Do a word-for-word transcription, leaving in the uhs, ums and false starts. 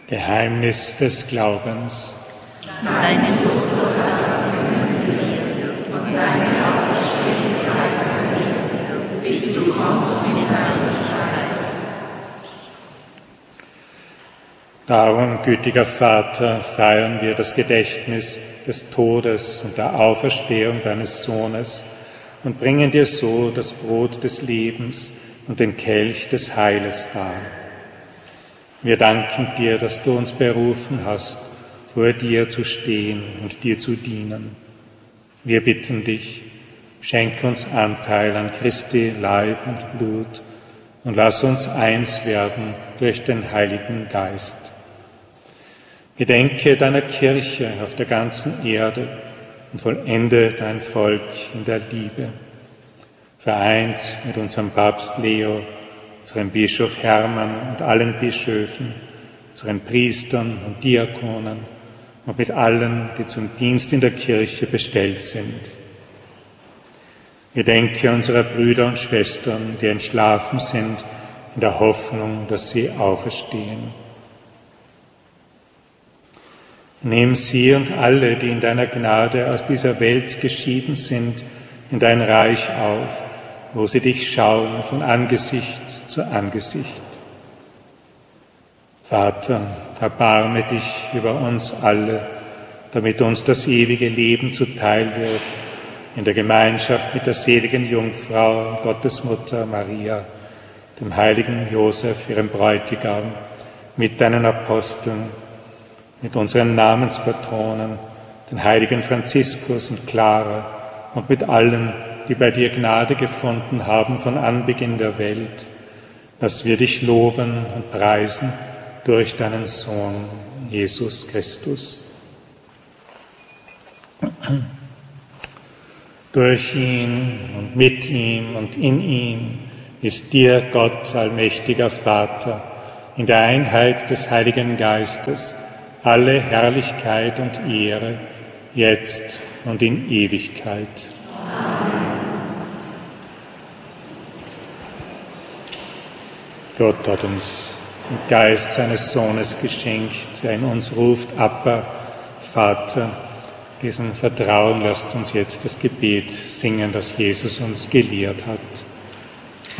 Geheimnis des Glaubens. Deinen Tod, O Herr, verkünden wir und deine Auferstehung preisen wir, bis du kommst in Herrlichkeit. Darum, gütiger Vater, feiern wir das Gedächtnis des Todes und der Auferstehung deines Sohnes und bringen dir so das Brot des Lebens und den Kelch des Heiles dar. Wir danken dir, dass du uns berufen hast, vor dir zu stehen und dir zu dienen. Wir bitten dich, schenke uns Anteil an Christi Leib und Blut und lass uns eins werden durch den Heiligen Geist. Gedenke deiner Kirche auf der ganzen Erde und vollende dein Volk in der Liebe. Vereint mit unserem Papst Leo, unserem Bischof Hermann und allen Bischöfen, unseren Priestern und Diakonen und mit allen, die zum Dienst in der Kirche bestellt sind. Gedenke unserer Brüder und Schwestern, die entschlafen sind, in der Hoffnung, dass sie auferstehen. Nimm sie und alle, die in deiner Gnade aus dieser Welt geschieden sind, in dein Reich auf, wo sie dich schauen von Angesicht zu Angesicht. Vater, erbarme dich über uns alle, damit uns das ewige Leben zuteil wird, in der Gemeinschaft mit der seligen Jungfrau, Gottesmutter Maria, dem heiligen Josef, ihrem Bräutigam, mit deinen Aposteln, mit unseren Namenspatronen, den heiligen Franziskus und Clara und mit allen, die bei dir Gnade gefunden haben von Anbeginn der Welt, dass wir dich loben und preisen durch deinen Sohn, Jesus Christus. Durch ihn und mit ihm und in ihm ist dir, Gott, allmächtiger Vater, in der Einheit des Heiligen Geistes, alle Herrlichkeit und Ehre, jetzt und in Ewigkeit. Gott hat uns den Geist seines Sohnes geschenkt, der in uns ruft, Abba, Vater. Diesen Vertrauen lasst uns jetzt das Gebet singen, das Jesus uns gelehrt hat.